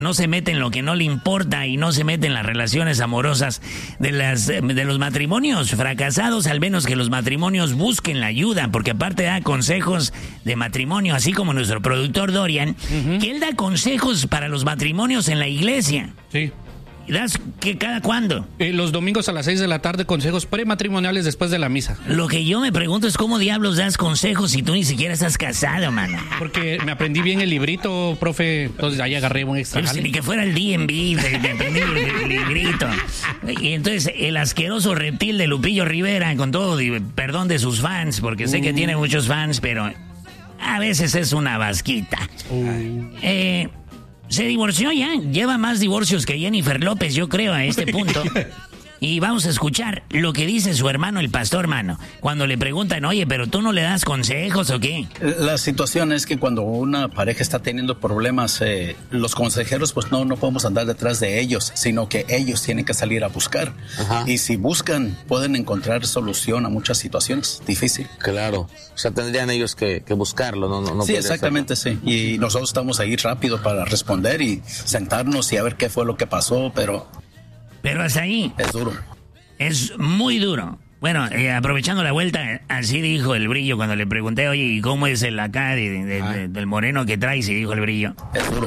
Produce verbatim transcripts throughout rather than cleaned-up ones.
no se mete en lo que no le importa y no se mete en las relaciones amorosas de las de los matrimonios fracasados, al menos que los matrimonios busquen la ayuda, porque aparte da consejos de matrimonio, así como nuestro productor Dorian, uh-huh. que él da consejos para los matrimonios en la iglesia. Sí. ¿Das que cada cuándo? Eh, los domingos a las seis de la tarde, consejos prematrimoniales después de la misa. Lo que yo me pregunto es cómo diablos das consejos si tú ni siquiera estás casado, mano. Porque me aprendí bien el librito, profe, entonces ahí agarré un extra. Pues, ni que fuera el D M V, me aprendí el librito. Y entonces el asqueroso reptil de Lupillo Rivera, con todo perdón de sus fans, porque sé que tiene muchos fans, pero a veces es una vasquita. Uh. Eh... Se divorció ya, lleva más divorcios que Jennifer López, yo creo, a este punto. Y vamos a escuchar lo que dice su hermano, el pastor, mano. Cuando le preguntan, oye, ¿pero tú no le das consejos o qué? La situación es que cuando una pareja está teniendo problemas, eh, los consejeros, pues no, no podemos andar detrás de ellos, sino que ellos tienen que salir a buscar. Ajá. Y si buscan, pueden encontrar solución a muchas situaciones difíciles. Claro, o sea, tendrían ellos que, que buscarlo, ¿no? no, no sí, exactamente, hacerlo. Sí. Y nosotros estamos ahí rápido para responder y sentarnos y a ver qué fue lo que pasó, pero... Pero hasta ahí. Es duro. Es muy duro. Bueno, eh, aprovechando la vuelta, así dijo el Brillo cuando le pregunté, oye, ¿y cómo es el acá de, de, de, del moreno que traes? Y dijo el Brillo. Es duro.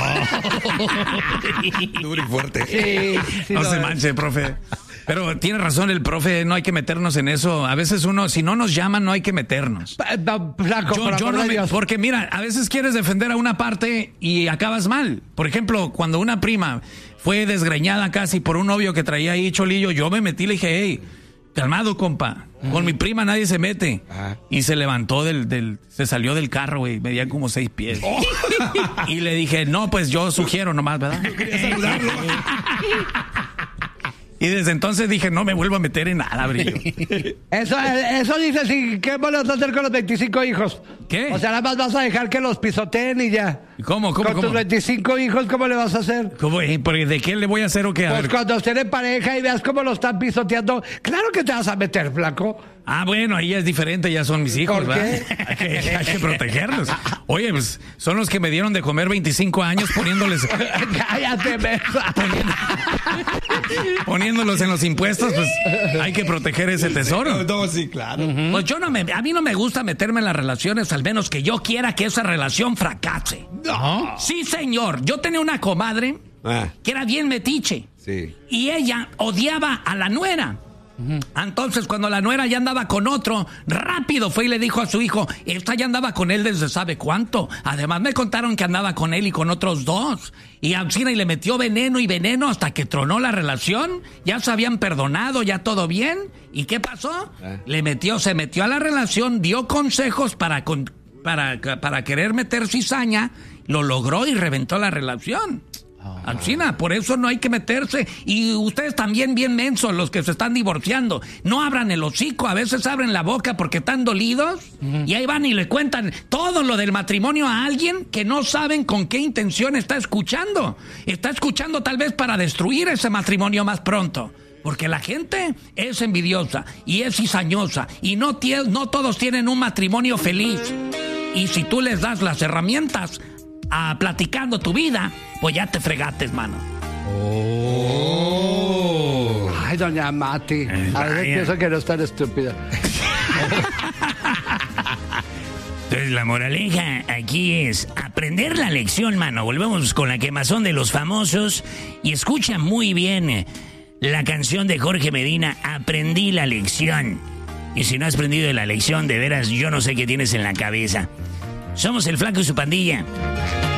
Duro y fuerte. Sí, sí, no no se es. manche, profe. Pero tiene razón el profe, no hay que meternos en eso. A veces uno, si no nos llaman, no hay que meternos. No, flaco, yo, yo no me, porque mira, a veces quieres defender a una parte y acabas mal. Por ejemplo, cuando una prima fue desgreñada casi por un novio que traía ahí cholillo, yo me metí y le dije, hey, calmado, compa. Con mi prima nadie se mete. Ajá. Y se levantó del, del, se salió del carro, güey. Medía como seis pies. Oh. Y le dije, no, pues yo sugiero nomás, ¿verdad? Yo quería saludarlo. Y desde entonces dije, no me vuelvo a meter en nada, Brillo. Eso, eso dice, sí, ¿qué vas a hacer con los veinticinco hijos? ¿Qué? O sea, nada más vas a dejar que los pisoteen y ya. ¿Cómo, cómo, con cómo? tus veinticinco hijos, ¿cómo le vas a hacer? ¿Cómo? ¿De qué le voy a hacer o qué? A Pues ver. cuando estén en pareja y veas cómo lo están pisoteando, claro que te vas a meter, flaco. Ah, bueno, ahí es diferente, ya son mis hijos, ¿Por ¿verdad? qué? Hay que, hay que protegerlos. Oye, pues son los que me dieron de comer veinticinco años poniéndoles... Cállate, mesa. Poniendo, poniéndolos en los impuestos, pues hay que proteger ese tesoro. No, sí, claro. Uh-huh. Pues yo no me... A mí no me gusta meterme en las relaciones, al menos que yo quiera que esa relación fracase. No. Sí, señor. Yo tenía una comadre ah. que era bien metiche. Sí. Y ella odiaba a la nuera. Entonces, cuando la nuera ya andaba con otro, rápido fue y le dijo a su hijo, esta ya andaba con él desde sabe cuánto. Además me contaron que andaba con él y con otros dos. Y a China y le metió veneno y veneno hasta que tronó la relación. Ya se habían perdonado, ya todo bien. ¿Y qué pasó? ¿Eh? Le metió, se metió a la relación, dio consejos para, para, para querer meter cizaña, lo logró y reventó la relación. Alcina, por eso no hay que meterse. Y ustedes también bien mensos, los que se están divorciando, no abran el hocico, a veces abren la boca porque están dolidos. Uh-huh. Y ahí van y le cuentan todo lo del matrimonio a alguien que no saben con qué intención está escuchando. Está escuchando tal vez para destruir ese matrimonio más pronto. Porque la gente es envidiosa y es cizañosa y no, tie- no todos tienen un matrimonio feliz. Y si tú les das las herramientas a platicando tu vida, pues ya te fregates, mano. Oh. Ay, doña Mati. Eh, a veces pienso que no es tan estúpida. Entonces la moraleja aquí es aprender la lección, mano. Volvemos con la quemazón de los famosos y escucha muy bien la canción de Jorge Medina, Aprendí la lección. Y si no has aprendido la lección, de veras, yo no sé qué tienes en la cabeza. Somos el Flaco y su pandilla.